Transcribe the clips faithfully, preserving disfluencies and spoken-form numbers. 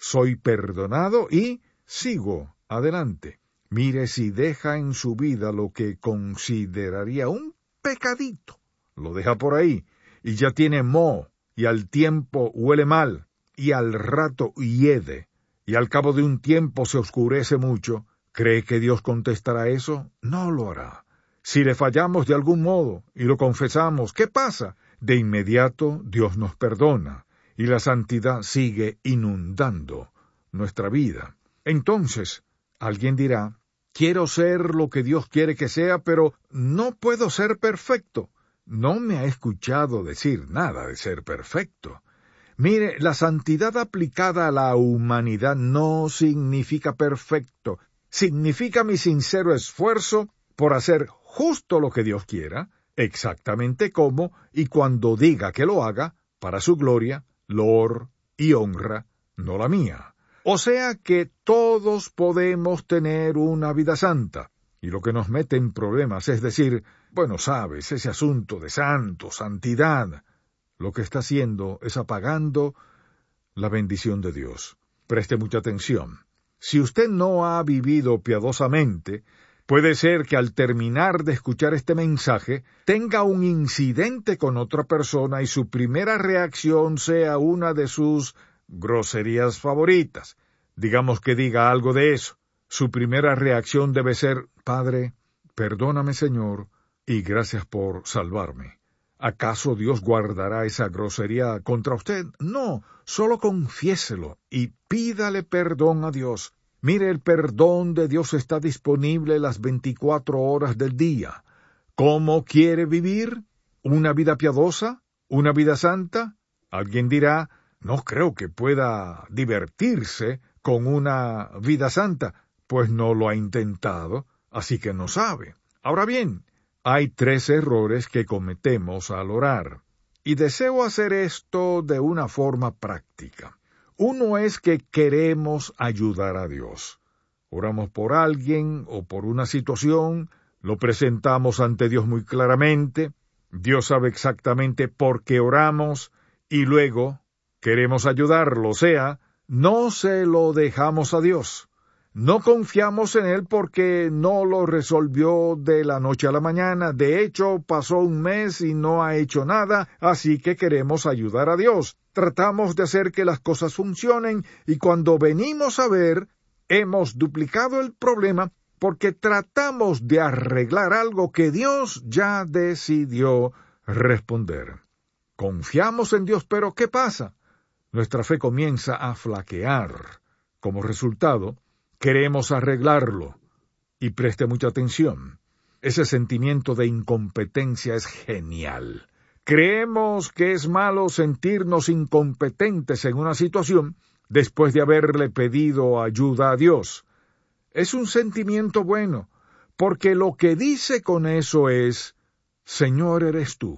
soy perdonado y sigo adelante. Mire si deja en su vida lo que consideraría un pecadito. Lo deja por ahí y ya tiene moho y al tiempo huele mal y al rato hiede y al cabo de un tiempo se oscurece mucho. ¿Cree que Dios contestará eso? No lo hará. Si le fallamos de algún modo y lo confesamos, ¿qué pasa? De inmediato Dios nos perdona y la santidad sigue inundando nuestra vida. Entonces, alguien dirá, quiero ser lo que Dios quiere que sea, pero no puedo ser perfecto. No me ha escuchado decir nada de ser perfecto. Mire, la santidad aplicada a la humanidad no significa perfecto. Significa mi sincero esfuerzo por hacer justo lo que Dios quiera, exactamente como y cuando diga que lo haga, para su gloria, loor y honra, no la mía. O sea que todos podemos tener una vida santa, y lo que nos mete en problemas es decir, bueno, sabes, ese asunto de santo, santidad, lo que está haciendo es apagando la bendición de Dios. Preste mucha atención. Si usted no ha vivido piadosamente, puede ser que al terminar de escuchar este mensaje tenga un incidente con otra persona y su primera reacción sea una de sus groserías favoritas. Digamos que diga algo de eso. Su primera reacción debe ser, Padre, perdóname Señor, y gracias por salvarme. ¿Acaso Dios guardará esa grosería contra usted? No, solo confiéselo y pídale perdón a Dios. Mire, el perdón de Dios está disponible las veinticuatro horas del día. ¿Cómo quiere vivir? ¿Una vida piadosa? ¿Una vida santa? Alguien dirá, no creo que pueda divertirse con una vida santa, pues no lo ha intentado, así que no sabe. Ahora bien, hay tres errores que cometemos al orar, y deseo hacer esto de una forma práctica. Uno es que queremos ayudar a Dios. Oramos por alguien o por una situación, lo presentamos ante Dios muy claramente, Dios sabe exactamente por qué oramos, y luego queremos ayudarlo, o sea, no se lo dejamos a Dios. No confiamos en Él porque no lo resolvió de la noche a la mañana. De hecho, pasó un mes y no ha hecho nada, así que queremos ayudar a Dios. Tratamos de hacer que las cosas funcionen y cuando venimos a ver, hemos duplicado el problema porque tratamos de arreglar algo que Dios ya decidió responder. Confiamos en Dios, pero ¿qué pasa? Nuestra fe comienza a flaquear. Como resultado, queremos arreglarlo. Y preste mucha atención. Ese sentimiento de incompetencia es genial. Creemos que es malo sentirnos incompetentes en una situación después de haberle pedido ayuda a Dios. Es un sentimiento bueno, porque lo que dice con eso es, Señor eres tú.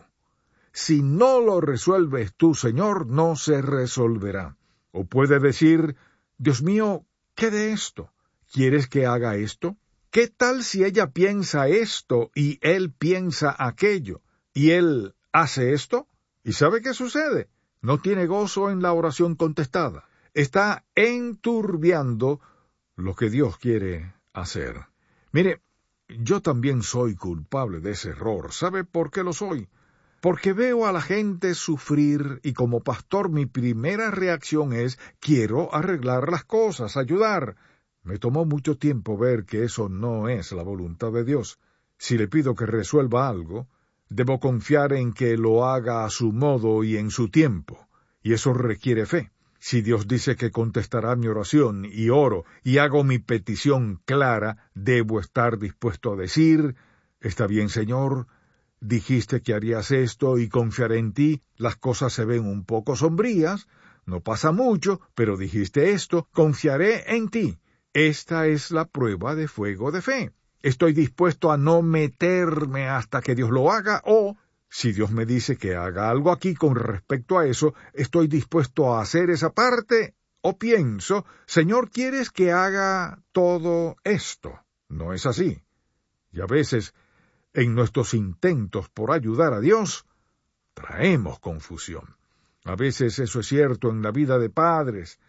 Si no lo resuelves tú, Señor, no se resolverá. O puede decir, Dios mío, ¿qué de esto? ¿Quieres que haga esto? ¿Qué tal si ella piensa esto y él piensa aquello? ¿Y él hace esto? ¿Y sabe qué sucede? No tiene gozo en la oración contestada. Está enturbiando lo que Dios quiere hacer. Mire, yo también soy culpable de ese error. ¿Sabe por qué lo soy? Porque veo a la gente sufrir y como pastor mi primera reacción es, quiero arreglar las cosas, ayudar. Me tomó mucho tiempo ver que eso no es la voluntad de Dios. Si le pido que resuelva algo, debo confiar en que lo haga a su modo y en su tiempo, y eso requiere fe. Si Dios dice que contestará mi oración y oro y hago mi petición clara, debo estar dispuesto a decir, está bien, Señor, dijiste que harías esto y confiaré en ti, las cosas se ven un poco sombrías, no pasa mucho, pero dijiste esto, confiaré en ti. Esta es la prueba de fuego de fe. Estoy dispuesto a no meterme hasta que Dios lo haga o, si Dios me dice que haga algo aquí con respecto a eso, estoy dispuesto a hacer esa parte o pienso, Señor, ¿quieres que haga todo esto? No es así. Y a veces, en nuestros intentos por ayudar a Dios, traemos confusión. A veces eso es cierto en la vida de padres,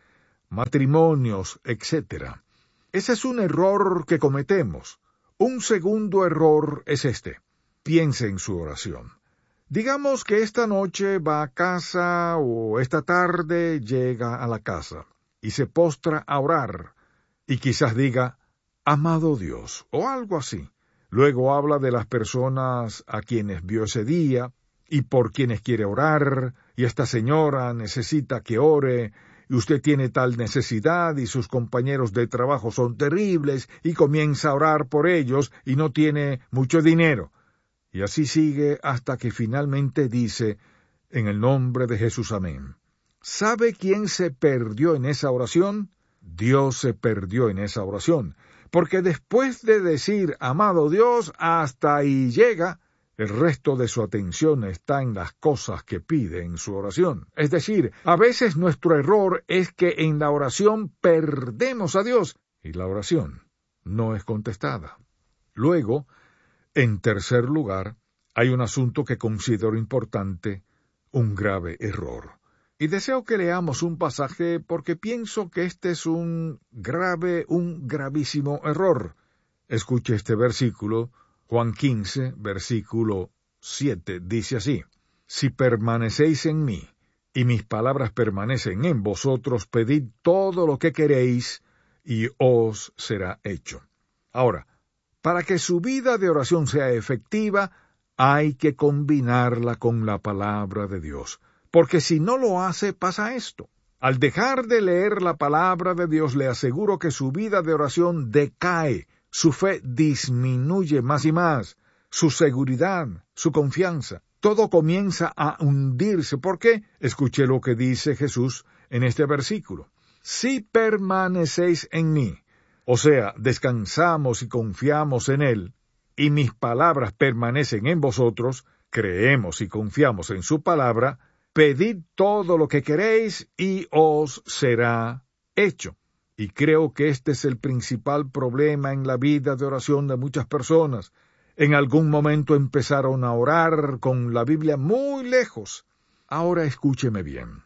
matrimonios, etcétera. Ese es un error que cometemos. Un segundo error es este. Piense en su oración. Digamos que esta noche va a casa o esta tarde llega a la casa y se postra a orar y quizás diga, amado Dios, o algo así. Luego habla de las personas a quienes vio ese día y por quienes quiere orar, y esta señora necesita que ore, y usted tiene tal necesidad y sus compañeros de trabajo son terribles, y comienza a orar por ellos y no tiene mucho dinero. Y así sigue hasta que finalmente dice, en el nombre de Jesús, amén. ¿Sabe quién se perdió en esa oración? Dios se perdió en esa oración, porque después de decir, amado Dios, hasta ahí llega, el resto de su atención está en las cosas que pide en su oración. Es decir, a veces nuestro error es que en la oración perdemos a Dios y la oración no es contestada. Luego, en tercer lugar, hay un asunto que considero importante, un grave error. Y deseo que leamos un pasaje porque pienso que este es un grave, un gravísimo error. Escuche este versículo, Juan quince, versículo siete, dice así, si permanecéis en mí, y mis palabras permanecen en vosotros, pedid todo lo que queréis, y os será hecho. Ahora, para que su vida de oración sea efectiva, hay que combinarla con la palabra de Dios. Porque si no lo hace, pasa esto. Al dejar de leer la palabra de Dios, le aseguro que su vida de oración decae, su fe disminuye más y más, su seguridad, su confianza. Todo comienza a hundirse. ¿Por qué? Escuché lo que dice Jesús en este versículo. Si permanecéis en mí, o sea, descansamos y confiamos en Él, y mis palabras permanecen en vosotros, creemos y confiamos en su palabra, pedid todo lo que queréis y os será hecho. Y creo que este es el principal problema en la vida de oración de muchas personas. En algún momento empezaron a orar con la Biblia muy lejos. Ahora escúcheme bien.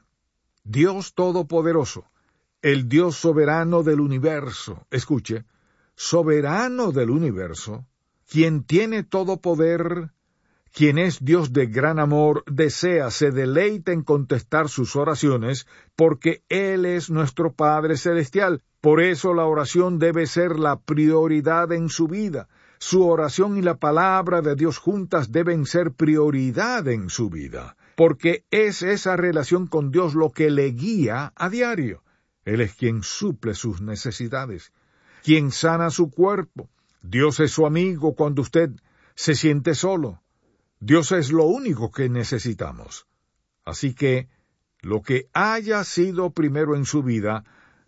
Dios Todopoderoso, el Dios soberano del universo, escuche, soberano del universo, quien tiene todo poder, quien es Dios de gran amor, desea, se deleita en contestar sus oraciones, porque Él es nuestro Padre Celestial. Por eso la oración debe ser la prioridad en su vida. Su oración y la palabra de Dios juntas deben ser prioridad en su vida, porque es esa relación con Dios lo que le guía a diario. Él es quien suple sus necesidades, quien sana su cuerpo. Dios es su amigo cuando usted se siente solo. Dios es lo único que necesitamos. Así que, lo que haya sido primero en su vida,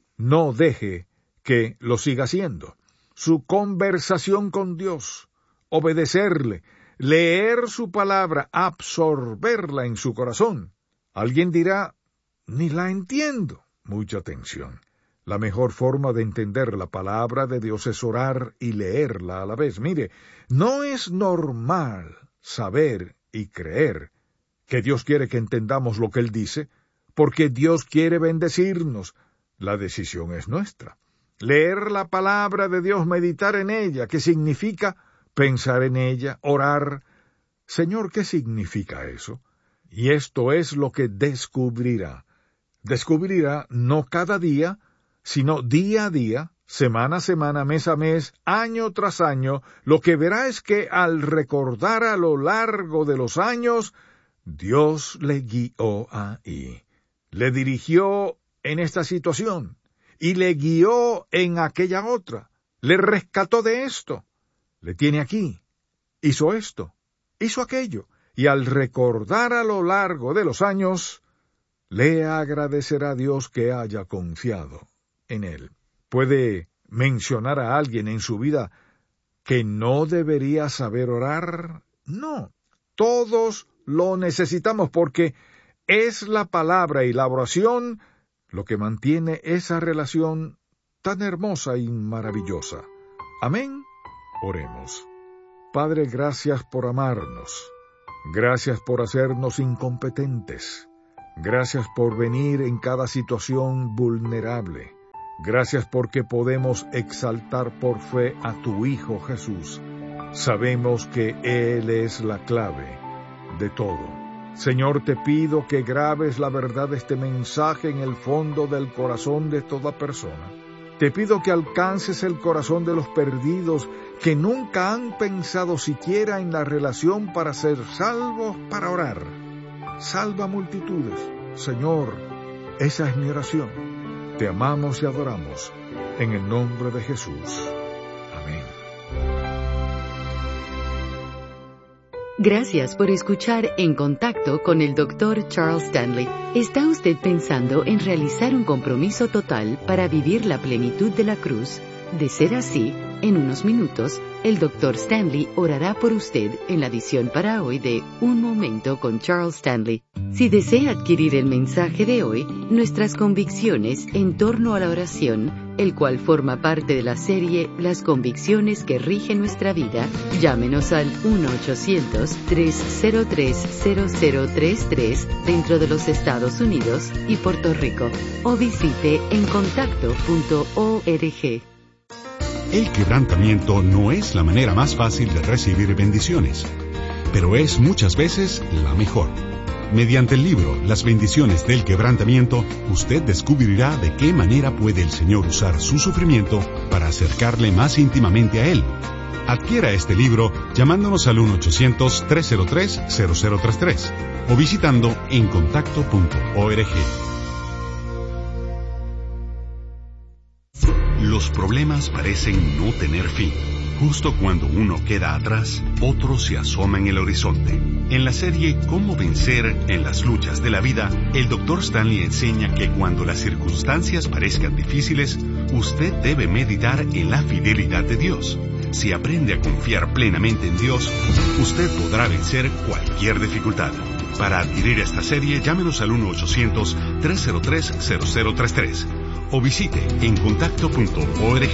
no deje que lo siga siendo. Su conversación con Dios, obedecerle, leer su palabra, absorberla en su corazón. Alguien dirá, ni la entiendo. Mucha atención. La mejor forma de entender la palabra de Dios es orar y leerla a la vez. Mire, no es normal saber y creer que Dios quiere que entendamos lo que Él dice, porque Dios quiere bendecirnos. La decisión es nuestra. Leer la palabra de Dios, meditar en ella, ¿qué significa? Pensar en ella, orar. Señor, ¿qué significa eso? Y esto es lo que descubrirá. Descubrirá no cada día, sino día a día, semana a semana, mes a mes, año tras año. Lo que verá es que al recordar a lo largo de los años, Dios le guió ahí, le dirigió en esta situación y le guió en aquella otra, le rescató de esto, le tiene aquí, hizo esto, hizo aquello, y al recordar a lo largo de los años, le agradecerá a Dios que haya confiado en Él. ¿Puede mencionar a alguien en su vida que no debería saber orar? No, todos lo necesitamos porque es la palabra y la oración lo que mantiene esa relación tan hermosa y maravillosa. Amén. Oremos. Padre, gracias por amarnos. Gracias por hacernos incompetentes. Gracias por venir en cada situación vulnerable. Gracias porque podemos exaltar por fe a tu Hijo Jesús. Sabemos que Él es la clave de todo. Señor, te pido que grabes la verdad de este mensaje en el fondo del corazón de toda persona. Te pido que alcances el corazón de los perdidos que nunca han pensado siquiera en la relación para ser salvos, para orar. Salva multitudes. Señor, esa es mi oración. Te amamos y adoramos. En el nombre de Jesús. Amén. Gracias por escuchar En Contacto con el doctor Charles Stanley. ¿Está usted pensando en realizar un compromiso total para vivir la plenitud de la cruz? De ser así, en unos minutos, el doctor Stanley orará por usted en la edición para hoy de Un Momento con Charles Stanley. Si desea adquirir el mensaje de hoy, nuestras convicciones en torno a la oración, el cual forma parte de la serie Las convicciones que rigen nuestra vida, llámenos al uno ochocientos, tres cero tres, cero cero tres tres dentro de los Estados Unidos y Puerto Rico, o visite en contacto punto org. El quebrantamiento no es la manera más fácil de recibir bendiciones, pero es muchas veces la mejor. Mediante el libro Las bendiciones del quebrantamiento, usted descubrirá de qué manera puede el Señor usar su sufrimiento para acercarle más íntimamente a Él. Adquiera este libro llamándonos al uno ochocientos, tres cero tres, cero cero tres tres o visitando en contacto punto org. Los problemas parecen no tener fin. Justo cuando uno queda atrás, otro se asoma en el horizonte. En la serie Cómo vencer en las luchas de la vida, el doctor Stanley enseña que cuando las circunstancias parezcan difíciles, usted debe meditar en la fidelidad de Dios. Si aprende a confiar plenamente en Dios, usted podrá vencer cualquier dificultad. Para adquirir esta serie, llámenos al uno ochocientos, tres cero tres, cero cero tres tres o visite en contacto punto org.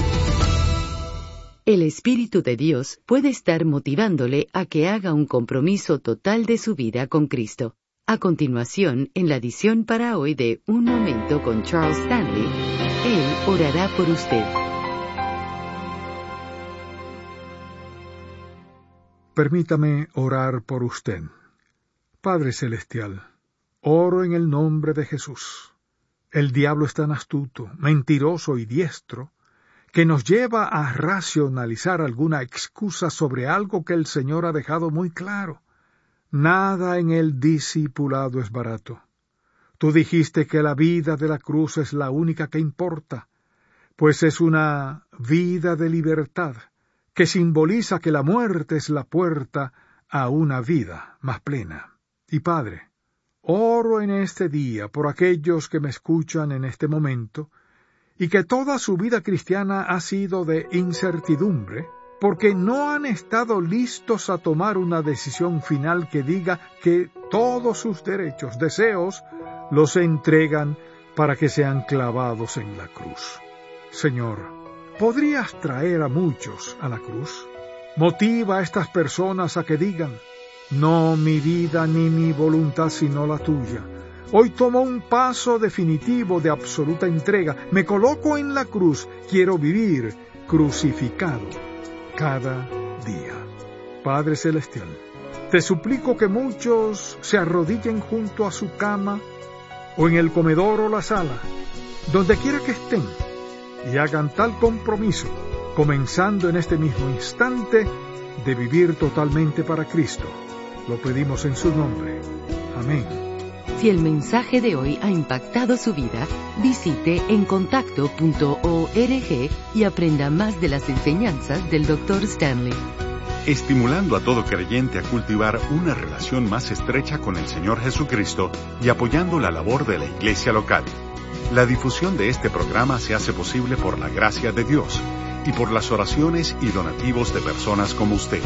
El Espíritu de Dios puede estar motivándole a que haga un compromiso total de su vida con Cristo. A continuación, en la edición para hoy de Un Momento con Charles Stanley, Él orará por usted. Permítame orar por usted. Padre Celestial, oro en el nombre de Jesús. El diablo es tan astuto, mentiroso y diestro, que nos lleva a racionalizar alguna excusa sobre algo que el Señor ha dejado muy claro. Nada en el discipulado es barato. Tú dijiste que la vida de la cruz es la única que importa, pues es una vida de libertad, que simboliza que la muerte es la puerta a una vida más plena. Y Padre, oro en este día por aquellos que me escuchan en este momento, y que toda su vida cristiana ha sido de incertidumbre, porque no han estado listos a tomar una decisión final que diga que todos sus derechos, deseos, los entregan para que sean clavados en la cruz. Señor, ¿podrías traer a muchos a la cruz? Motiva a estas personas a que digan, no mi vida ni mi voluntad sino la tuya. Hoy tomo un paso definitivo de absoluta entrega. Me coloco en la cruz. Quiero vivir crucificado cada día. Padre Celestial, te suplico que muchos se arrodillen junto a su cama o en el comedor o la sala, donde quiera que estén, y hagan tal compromiso, comenzando en este mismo instante, de vivir totalmente para Cristo. Lo pedimos en su nombre. Amén. Si el mensaje de hoy ha impactado su vida, visite en contacto punto org y aprenda más de las enseñanzas del doctor Stanley. Estimulando a todo creyente a cultivar una relación más estrecha con el Señor Jesucristo y apoyando la labor de la iglesia local. La difusión de este programa se hace posible por la gracia de Dios y por las oraciones y donativos de personas como usted.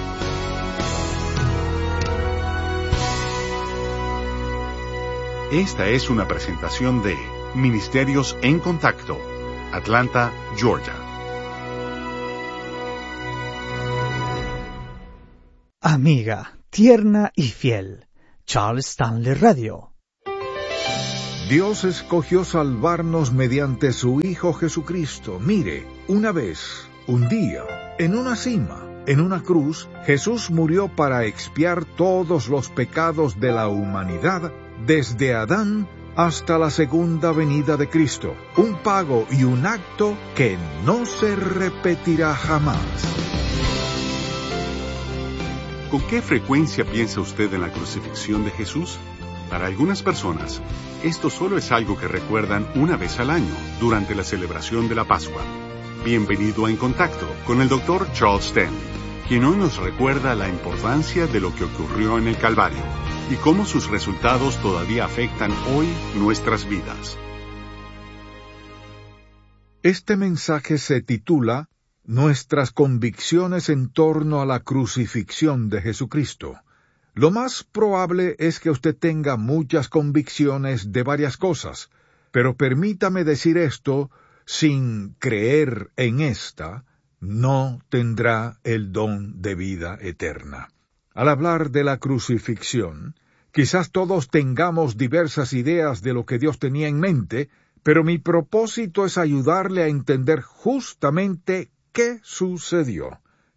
Esta es una presentación de Ministerios en Contacto, Atlanta, Georgia. Amiga, tierna y fiel, Charles Stanley Radio. Dios escogió salvarnos mediante su Hijo Jesucristo. Mire, una vez, un día, en una cima, en una cruz, Jesús murió para expiar todos los pecados de la humanidad, desde Adán hasta la segunda venida de Cristo. Un pago y un acto que no se repetirá jamás. ¿Con qué frecuencia piensa usted en la crucifixión de Jesús? Para algunas personas, esto solo es algo que recuerdan una vez al año, durante la celebración de la Pascua. Bienvenido a En Contacto con el doctor Charles Stanley, quien hoy nos recuerda la importancia de lo que ocurrió en el Calvario y cómo sus resultados todavía afectan hoy nuestras vidas. Este mensaje se titula Nuestras convicciones en torno a la crucifixión de Jesucristo. Lo más probable es que usted tenga muchas convicciones de varias cosas, pero permítame decir esto, sin creer en esta, no tendrá el don de vida eterna. Al hablar de la crucifixión, quizás todos tengamos diversas ideas de lo que Dios tenía en mente, pero mi propósito es ayudarle a entender justamente qué sucedió.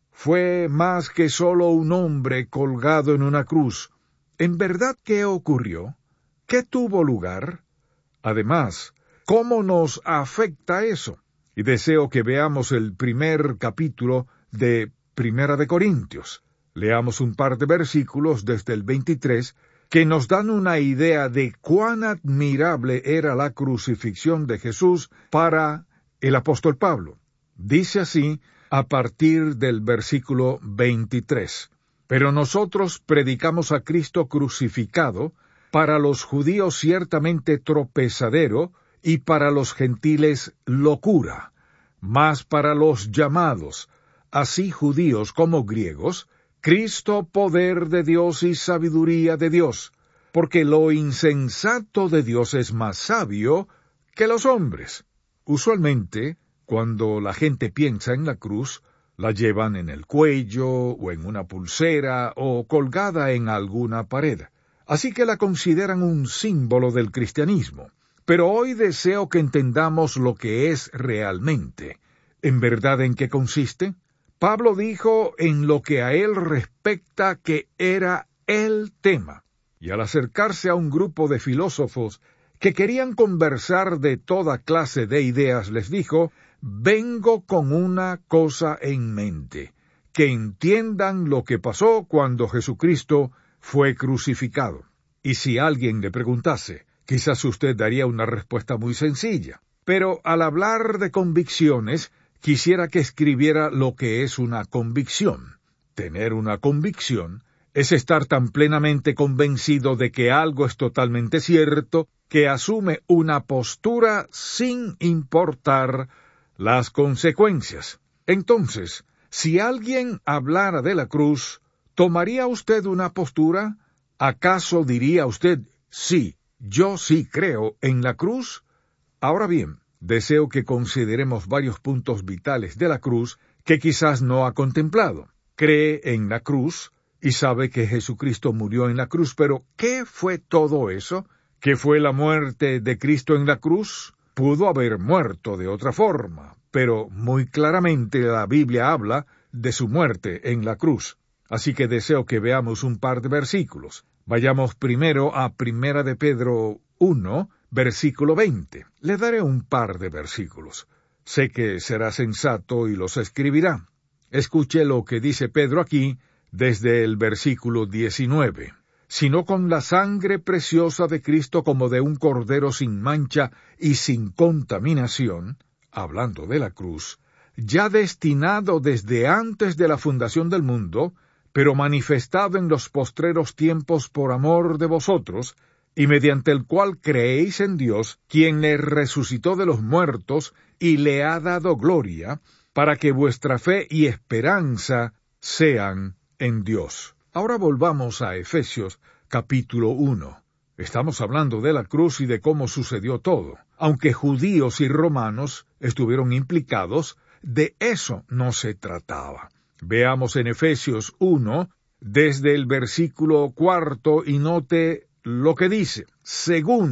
Fue más que solo un hombre colgado en una cruz. ¿En verdad qué ocurrió? ¿Qué tuvo lugar? Además, ¿cómo nos afecta eso? Y deseo que veamos el primer capítulo de Primera de Corintios. Leamos un par de versículos desde el veintitrés que nos dan una idea de cuán admirable era la crucifixión de Jesús para el apóstol Pablo. Dice así a partir del versículo veintitrés. Pero nosotros predicamos a Cristo crucificado, para los judíos ciertamente tropezadero, y para los gentiles locura, mas para los llamados, así judíos como griegos, Cristo poder de Dios y sabiduría de Dios, porque lo insensato de Dios es más sabio que los hombres. Usualmente, cuando la gente piensa en la cruz, la llevan en el cuello, o en una pulsera, o colgada en alguna pared. Así que la consideran un símbolo del cristianismo. Pero hoy deseo que entendamos lo que es realmente. ¿En verdad en qué consiste? Pablo dijo en lo que a él respecta que era el tema. Y al acercarse a un grupo de filósofos que querían conversar de toda clase de ideas, les dijo: vengo con una cosa en mente, que entiendan lo que pasó cuando Jesucristo fue crucificado. Y si alguien le preguntase, quizás usted daría una respuesta muy sencilla. Pero al hablar de convicciones, quisiera que escribiera lo que es una convicción. Tener una convicción es estar tan plenamente convencido de que algo es totalmente cierto, que asume una postura sin importar las consecuencias. Entonces, si alguien hablara de la cruz, ¿tomaría usted una postura? ¿Acaso diría usted, sí, yo sí creo en la cruz? Ahora bien, deseo que consideremos varios puntos vitales de la cruz que quizás no ha contemplado. Cree en la cruz y sabe que Jesucristo murió en la cruz, pero ¿qué fue todo eso? ¿Qué fue la muerte de Cristo en la cruz? Pudo haber muerto de otra forma, pero muy claramente la Biblia habla de su muerte en la cruz. Así que deseo que veamos un par de versículos. Vayamos primero a Primera de Pedro uno, versículo veinte. Le daré un par de versículos. Sé que será sensato y los escribirá. Escuche lo que dice Pedro aquí desde el versículo diecinueve. Sino con la sangre preciosa de Cristo como de un cordero sin mancha y sin contaminación, hablando de la cruz, ya destinado desde antes de la fundación del mundo, pero manifestado en los postreros tiempos por amor de vosotros, y mediante el cual creéis en Dios, quien le resucitó de los muertos y le ha dado gloria, para que vuestra fe y esperanza sean en Dios. Ahora volvamos a Efesios capítulo uno. Estamos hablando de la cruz y de cómo sucedió todo. Aunque judíos y romanos estuvieron implicados, de eso no se trataba. Veamos en Efesios uno, desde el versículo cuarto, y note lo que dice: según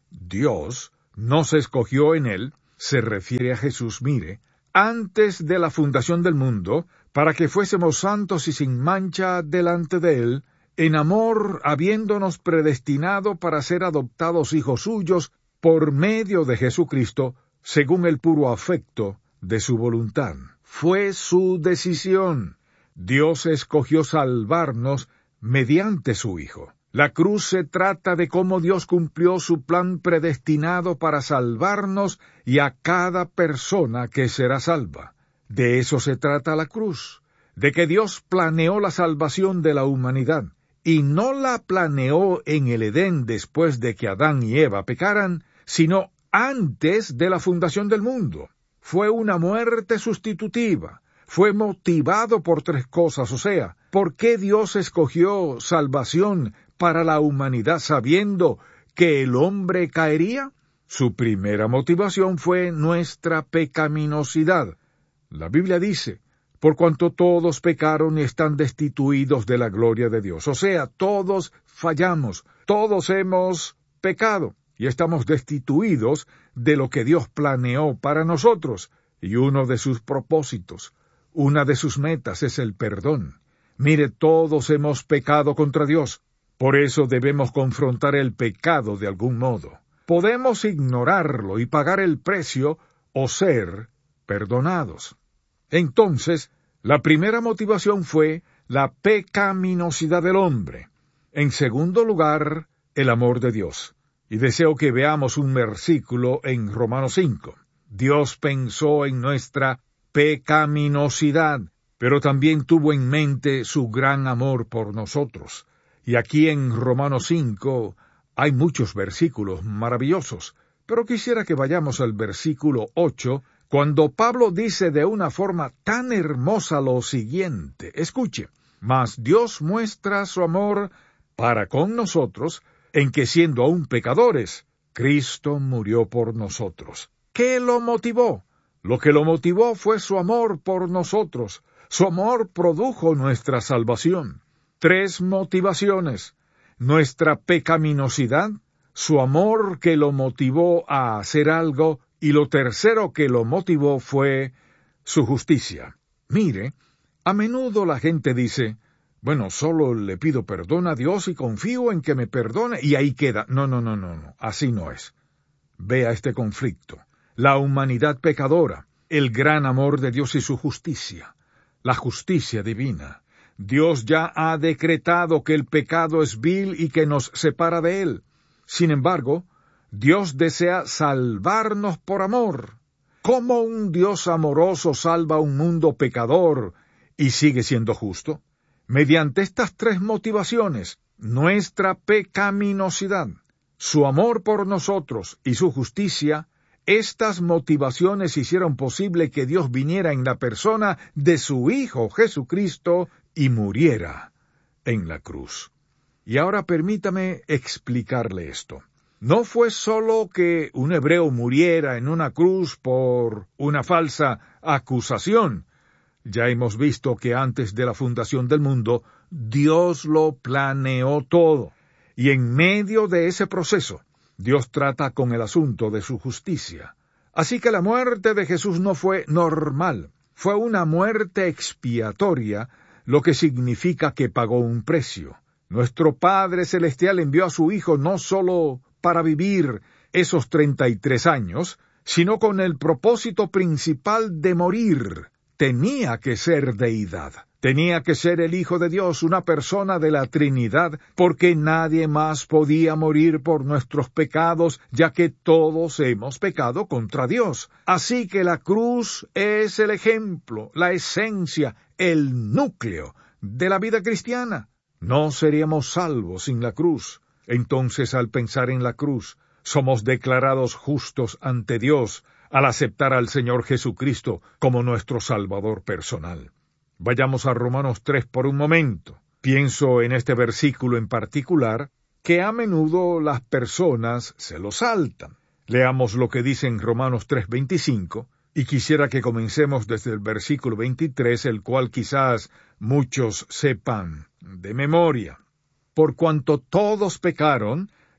Dios nos escogió en él, se refiere a Jesús, mire, antes de la fundación del mundo, para que fuésemos santos y sin mancha delante de él, en amor habiéndonos predestinado para ser adoptados hijos suyos por medio de Jesucristo, según el puro afecto de su voluntad. Fue su decisión. Dios escogió salvarnos mediante su Hijo. La cruz se trata de cómo Dios cumplió su plan predestinado para salvarnos y a cada persona que será salva. De eso se trata la cruz, de que Dios planeó la salvación de la humanidad, y no la planeó en el Edén después de que Adán y Eva pecaran, sino antes de la fundación del mundo. Fue una muerte sustitutiva. Fue motivado por tres cosas, o sea, ¿por qué Dios escogió salvación para la humanidad sabiendo que el hombre caería? Su primera motivación fue nuestra pecaminosidad. La Biblia dice, por cuanto todos pecaron y están destituidos de la gloria de Dios. O sea, todos fallamos, todos hemos pecado y estamos destituidos de lo que Dios planeó para nosotros. Y uno de sus propósitos, una de sus metas es el perdón. Mire, todos hemos pecado contra Dios. Por eso debemos confrontar el pecado de algún modo. Podemos ignorarlo y pagar el precio o ser perdonados. Entonces, la primera motivación fue la pecaminosidad del hombre. En segundo lugar, el amor de Dios. Y deseo que veamos un versículo en Romanos cinco. Dios pensó en nuestra pecaminosidad, pero también tuvo en mente su gran amor por nosotros. Y aquí en Romanos cinco hay muchos versículos maravillosos, pero quisiera que vayamos al versículo ocho, cuando Pablo dice de una forma tan hermosa lo siguiente. Escuche, mas Dios muestra su amor para con nosotros, en que siendo aún pecadores, Cristo murió por nosotros. ¿Qué lo motivó? Lo que lo motivó fue su amor por nosotros. Su amor produjo nuestra salvación. Tres motivaciones: nuestra pecaminosidad, su amor que lo motivó a hacer algo, y lo tercero que lo motivó fue su justicia. Mire, a menudo la gente dice, bueno, solo le pido perdón a Dios y confío en que me perdone, y ahí queda. No, no, no, no, no, así no es. Vea este conflicto. La humanidad pecadora, el gran amor de Dios y su justicia, la justicia divina. Dios ya ha decretado que el pecado es vil y que nos separa de él. Sin embargo, Dios desea salvarnos por amor. ¿Cómo un Dios amoroso salva a un mundo pecador y sigue siendo justo? Mediante estas tres motivaciones: nuestra pecaminosidad, su amor por nosotros y su justicia. Estas motivaciones hicieron posible que Dios viniera en la persona de su Hijo Jesucristo y muriera en la cruz. Y ahora permítame explicarle esto. No fue solo que un hebreo muriera en una cruz por una falsa acusación. Ya hemos visto que antes de la fundación del mundo, Dios lo planeó todo. Y en medio de ese proceso, Dios trata con el asunto de su justicia. Así que la muerte de Jesús no fue normal, fue una muerte expiatoria, lo que significa que pagó un precio. Nuestro Padre Celestial envió a su Hijo no solo para vivir esos treinta y tres años, sino con el propósito principal de morir. Tenía que ser deidad. Tenía que ser el Hijo de Dios, una persona de la Trinidad, porque nadie más podía morir por nuestros pecados, ya que todos hemos pecado contra Dios. Así que la cruz es el ejemplo, la esencia, el núcleo de la vida cristiana. No seríamos salvos sin la cruz. Entonces, al pensar en la cruz, somos declarados justos ante Dios al aceptar al Señor Jesucristo como nuestro Salvador personal. Vayamos a Romanos tres por un momento. Pienso en este versículo en particular, que a menudo las personas se lo saltan. Leamos lo que dice en Romanos tres veinticinco, y quisiera que comencemos desde el versículo veintitrés, el cual quizás muchos sepan de memoria. Por cuanto todos pecaron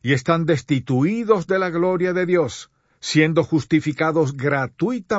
y están destituidos de la gloria de Dios, siendo justificados gratuitamente